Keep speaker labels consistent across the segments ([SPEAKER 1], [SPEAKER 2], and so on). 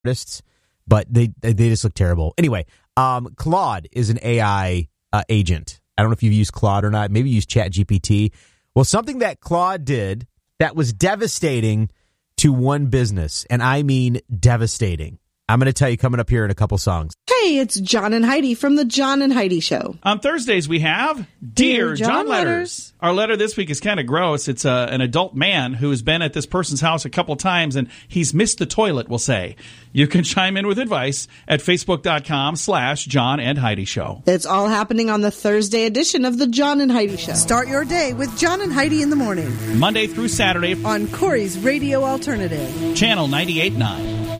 [SPEAKER 1] artists, but they just look terrible. Anyway, Claude is an AI agent. I don't know if you've used Claude or not. Maybe you use ChatGPT. Well, something that Claude did that was devastating to one business, and I mean devastating. I'm going to tell you coming up here in a couple songs.
[SPEAKER 2] Hey, it's John and Heidi from the John and Heidi Show.
[SPEAKER 3] On Thursdays, we have Dear John Letters. Our letter this week is kind of gross. It's an adult man who has been at this person's house a couple times, and he's missed the toilet, we'll say. You can chime in with advice at Facebook.com/John and Heidi Show.
[SPEAKER 2] It's all happening on the Thursday edition of the John and Heidi Show.
[SPEAKER 4] Start your day with John and Heidi in the morning.
[SPEAKER 3] Monday through Saturday
[SPEAKER 4] on Corey's Radio Alternative.
[SPEAKER 3] Channel 98.9.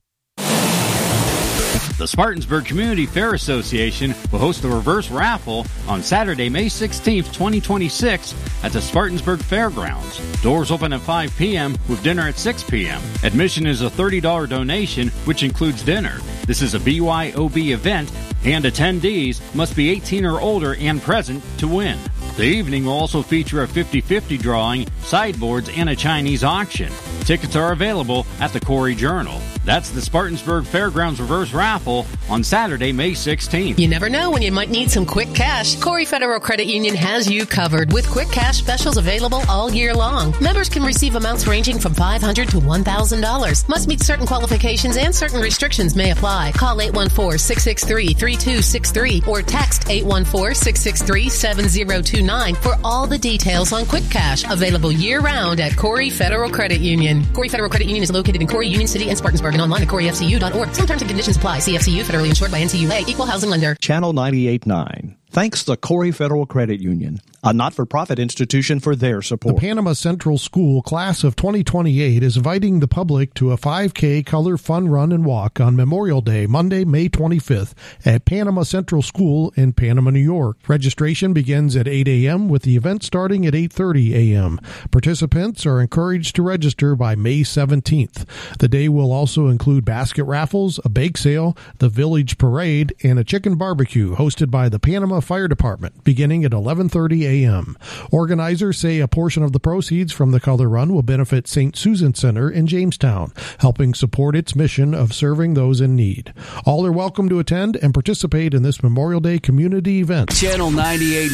[SPEAKER 5] The Spartansburg Community Fair Association will host the reverse raffle on Saturday, May 16th, 2026 at the Spartansburg Fairgrounds. Doors open at 5 p.m. with dinner at 6 p.m. Admission is a $30 donation, which includes dinner. This is a BYOB event, and attendees must be 18 or older and present to win. The evening will also feature a 50-50 drawing, sideboards, and a Chinese auction. Tickets are available at the Corey Journal. That's the Spartansburg Fairgrounds Reverse Raffle on Saturday, May 16th.
[SPEAKER 6] You never know when you might need some quick cash. Corey Federal Credit Union has you covered with quick cash specials available all year long. Members can receive amounts ranging from $500 to $1,000. Must meet certain qualifications and certain restrictions may apply. Call 814-663-3263 or text 814-663-7029 for all the details on quick cash. Available year-round at Corey Federal Credit Union. Corey Federal Credit Union is located in Corey, Union City, and Spartansburg, and online at CoreyFCU.org. Some terms and conditions apply. CFCU, federally insured by NCUA, equal housing lender.
[SPEAKER 7] Channel 98.9. Thanks to Corey Federal Credit Union, a not-for-profit institution, for their support.
[SPEAKER 8] The Panama Central School Class of 2028 is inviting the public to a 5K color fun run and walk on Memorial Day, Monday, May 25th at Panama Central School in Panama, New York. Registration begins at 8 a.m. with the event starting at 8:30 a.m. Participants are encouraged to register by May 17th. The day will also include basket raffles, a bake sale, the village parade, and a chicken barbecue hosted by the Panama Fire Department beginning at 11:30 a.m. Organizers say a portion of the proceeds from the color run will benefit St. Susan Center in Jamestown, helping support its mission of serving those in need. All are welcome to attend and participate in this Memorial Day community event.
[SPEAKER 9] Channel 98.